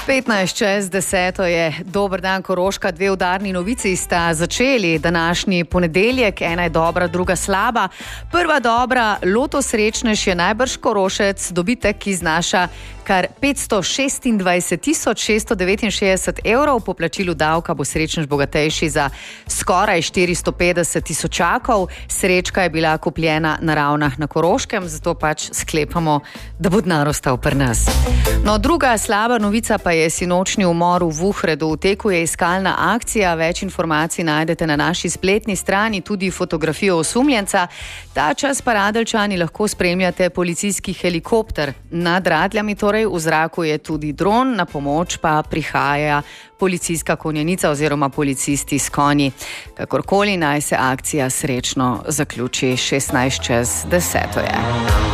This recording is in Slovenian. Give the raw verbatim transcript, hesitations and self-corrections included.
petnajst čez deseto je. Dober dan, Koroška. Dve udarni novici sta začeli današnji ponedeljek. Ena je dobra, druga slaba. Prva dobra, loto srečnež je najbrž Korošec, dobitek, ki znaša kar petsto šestindvajset tisoč šeststo devetinšestdeset evrov. Po plačilu davka bo srečnež bogatejši za skoraj štiristo petdeset tisočakov. Srečka je bila kupljena na Ravnah na Koroškem, zato pač sklepamo, da bo denar ostal pri nas. No, druga slaba novica pa je sinočni umor v Vuhredu. V teku je iskalna akcija, več informacij najdete na naši spletni strani, tudi fotografijo osumljenca. Ta čas pa Radeljčani lahko spremljate policijski helikopter. Nad Radljami, torej v zraku je tudi dron, na pomoč pa prihaja policijska konjenica oziroma policisti s konji. Kakorkoli naj se akcija srečno zaključi. šestnajst čez deseto je.